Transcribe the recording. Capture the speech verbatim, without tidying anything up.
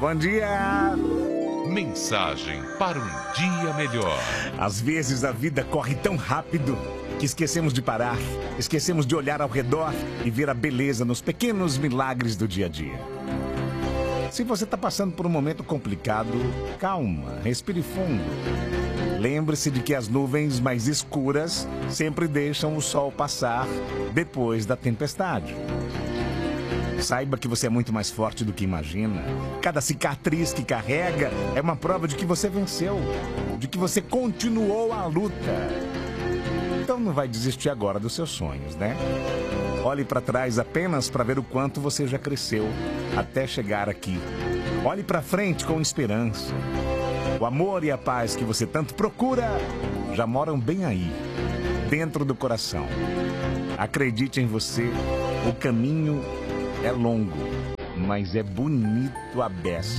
Bom dia! Mensagem para um dia melhor. Às vezes a vida corre tão rápido que esquecemos de parar, esquecemos de olhar ao redor e ver a beleza nos pequenos milagres do dia a dia. Se você está passando por um momento complicado, calma, respire fundo. Lembre-se de que as nuvens mais escuras sempre deixam o sol passar depois da tempestade. Saiba que você é muito mais forte do que imagina. Cada cicatriz que carrega é uma prova de que você venceu, de que você continuou a luta. Então não vai desistir agora dos seus sonhos, né? Olhe para trás apenas para ver o quanto você já cresceu até chegar aqui. Olhe para frente com esperança. O amor e a paz que você tanto procura já moram bem aí, dentro do coração. Acredite em você, o caminho é longo, mas é bonito a beça.